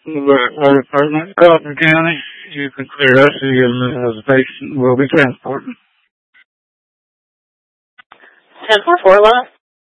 Water Department, Cotton County. You can clear us. The patient will be transported. 10-4, Law.